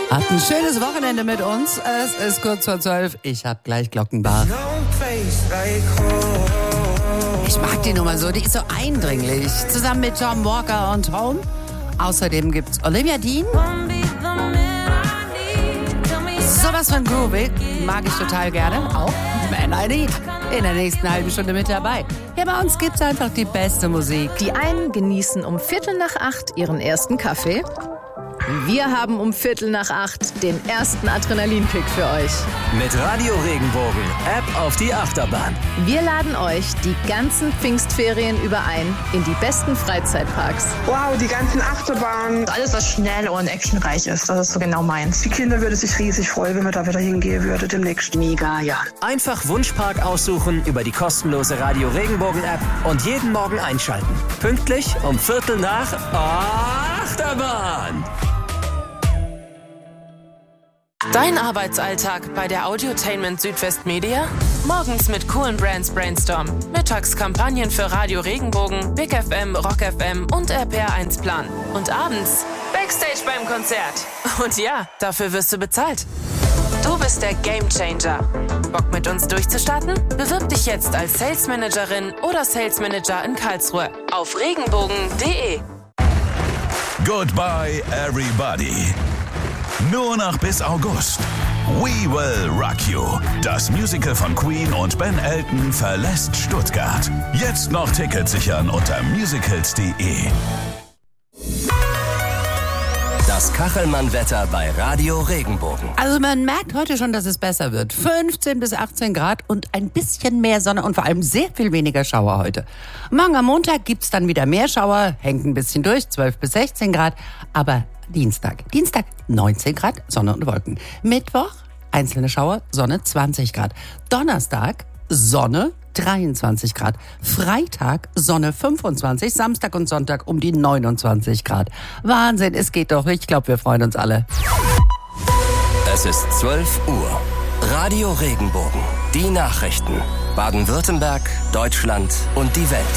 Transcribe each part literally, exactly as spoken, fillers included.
Habt ein schönes Wochenende mit uns. Es ist kurz vor zwölf. Ich hab gleich Glockenbach. Ich mag die Nummer so, die ist so eindringlich. Zusammen mit Tom Walker und Home. Außerdem gibt's Olivia Dean. Sowas von groovy. Mag ich total gerne. Auch Man I Need. In der nächsten halben Stunde mit dabei. Hier bei uns gibt's einfach die beste Musik. Die einen genießen um Viertel nach acht ihren ersten Kaffee. Wir haben um Viertel nach acht den ersten Adrenalinkick für euch. Mit Radio Regenbogen, App auf die Achterbahn. Wir laden euch die ganzen Pfingstferien über ein in die besten Freizeitparks. Wow, die ganzen Achterbahnen. Alles, was schnell und actionreich ist, das ist so genau meins. Die Kinder würden sich riesig freuen, wenn wir da wieder hingehen würden demnächst. Mega, ja. Einfach Wunschpark aussuchen über die kostenlose Radio Regenbogen App und jeden Morgen einschalten. Pünktlich um Viertel nach Achterbahn. Dein Arbeitsalltag bei der Audiotainment Südwest Media? Morgens mit coolen Brands Brainstorm. Mittags Kampagnen für Radio Regenbogen, Big F M, Rock F M und R P R eins Plan. Und abends Backstage beim Konzert. Und ja, dafür wirst du bezahlt. Du bist der Gamechanger. Bock mit uns durchzustarten? Bewirb dich jetzt als Sales Managerin oder Sales Manager in Karlsruhe auf regenbogen punkt de. Goodbye everybody. Nur noch bis August. We Will Rock You. Das Musical von Queen und Ben Elton verlässt Stuttgart. Jetzt noch Tickets sichern unter musicals punkt de. Das Kachelmann-Wetter bei Radio Regenbogen. Also man merkt heute schon, dass es besser wird. fünfzehn bis achtzehn Grad und ein bisschen mehr Sonne und vor allem sehr viel weniger Schauer heute. Morgen am Montag gibt's dann wieder mehr Schauer, hängt ein bisschen durch, zwölf bis sechzehn Grad. Aber Dienstag, Dienstag neunzehn Grad, Sonne und Wolken. Mittwoch einzelne Schauer, Sonne zwanzig Grad. Donnerstag Sonne dreiundzwanzig Grad. Freitag Sonne fünfundzwanzig, Samstag und Sonntag um die neunundzwanzig Grad. Wahnsinn, es geht doch. Ich glaube, wir freuen uns alle. Es ist zwölf Uhr. Radio Regenbogen. Die Nachrichten. Baden-Württemberg, Deutschland und die Welt.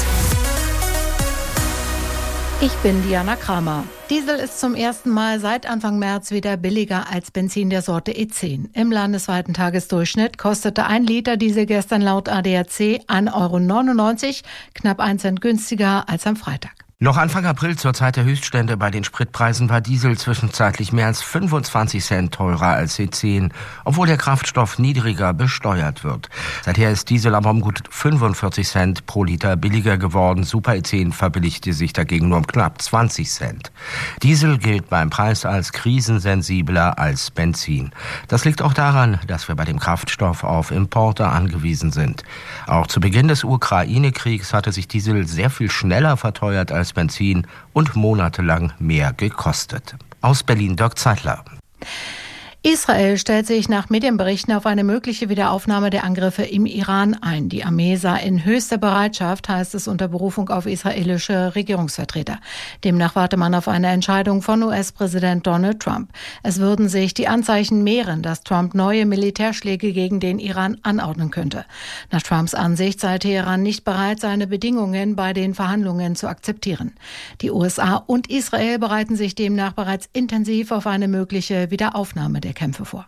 Ich bin Diana Kramer. Diesel ist zum ersten Mal seit Anfang März wieder billiger als Benzin der Sorte E zehn. Im landesweiten Tagesdurchschnitt kostete ein Liter Diesel gestern laut A D A C ein Euro neunundneunzig, knapp ein Cent günstiger als am Freitag. Noch Anfang April zur Zeit der Höchststände bei den Spritpreisen war Diesel zwischenzeitlich mehr als fünfundzwanzig Cent teurer als E zehn, obwohl der Kraftstoff niedriger besteuert wird. Seither ist Diesel aber um gut fünfundvierzig Cent pro Liter billiger geworden. Super E zehn verbilligte sich dagegen nur um knapp zwanzig Cent. Diesel gilt beim Preis als krisensensibler als Benzin. Das liegt auch daran, dass wir bei dem Kraftstoff auf Importe angewiesen sind. Auch zu Beginn des Ukraine-Kriegs hatte sich Diesel sehr viel schneller verteuert als Benzin und monatelang mehr gekostet. Aus Berlin Dirk Zeitler. Israel stellt sich nach Medienberichten auf eine mögliche Wiederaufnahme der Angriffe im Iran ein. Die Armee sei in höchster Bereitschaft, heißt es unter Berufung auf israelische Regierungsvertreter. Demnach warte man auf eine Entscheidung von U S-Präsident Donald Trump. Es würden sich die Anzeichen mehren, dass Trump neue Militärschläge gegen den Iran anordnen könnte. Nach Trumps Ansicht sei Teheran nicht bereit, seine Bedingungen bei den Verhandlungen zu akzeptieren. Die U S A und Israel bereiten sich demnach bereits intensiv auf eine mögliche Wiederaufnahme der Kämpfe vor.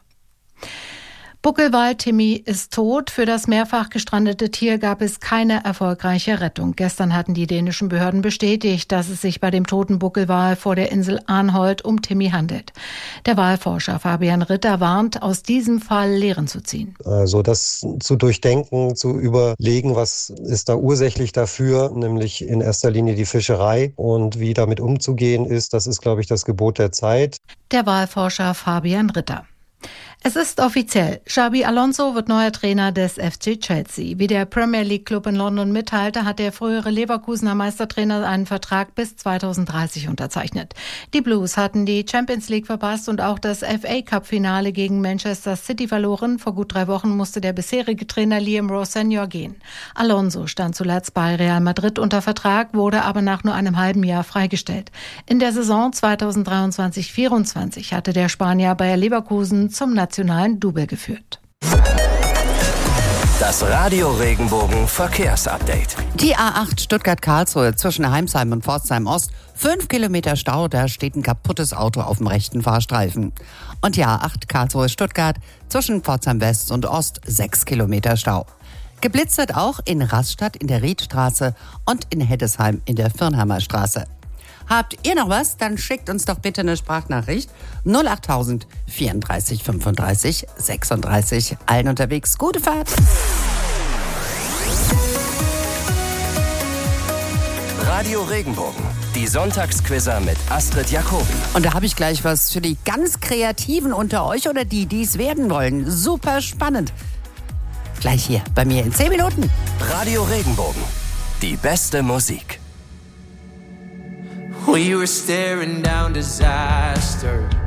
Buckelwal Timmy ist tot. Für das mehrfach gestrandete Tier gab es keine erfolgreiche Rettung. Gestern hatten die dänischen Behörden bestätigt, dass es sich bei dem toten Buckelwal vor der Insel Arnholt um Timmy handelt. Der Walforscher Fabian Ritter warnt, aus diesem Fall Lehren zu ziehen. Also das zu durchdenken, zu überlegen, was ist da ursächlich dafür, nämlich in erster Linie die Fischerei und wie damit umzugehen ist, das ist, glaube ich, das Gebot der Zeit. Der Walforscher Fabian Ritter. Es ist offiziell. Xabi Alonso wird neuer Trainer des F C Chelsea. Wie der Premier League Club in London mitteilte, hat der frühere Leverkusener Meistertrainer einen Vertrag bis zweitausenddreißig unterzeichnet. Die Blues hatten die Champions League verpasst und auch das F A Cup Finale gegen Manchester City verloren. Vor gut drei Wochen musste der bisherige Trainer Liam Rossenior gehen. Alonso stand zuletzt bei Real Madrid unter Vertrag, wurde aber nach nur einem halben Jahr freigestellt. In der Saison zweitausenddreiundzwanzig vierundzwanzig hatte der Spanier Bayer Leverkusen zum nationalen Double geführt. Das Radio Regenbogen Verkehrsupdate. Die A acht Stuttgart-Karlsruhe zwischen Heimsheim und Pforzheim Ost Fünf Kilometer Stau, da steht ein kaputtes Auto auf dem rechten Fahrstreifen. Und die A acht Karlsruhe-Stuttgart zwischen Pforzheim West und Ost, sechs Kilometer Stau. Geblitzt wird auch in Rastatt in der Riedstraße und in Heddesheim in der Firnheimer Straße. Habt ihr noch was? Dann schickt uns doch bitte eine Sprachnachricht. null achttausend vierunddreißig fünfunddreißig sechsunddreißig. Allen unterwegs gute Fahrt. Radio Regenbogen, die Sonntagsquizzer mit Astrid Jacobi. Und da habe ich gleich was für die ganz Kreativen unter euch oder die, die es werden wollen. Super spannend. Gleich hier bei mir in zehn Minuten. Radio Regenbogen, die beste Musik. We were staring down disaster.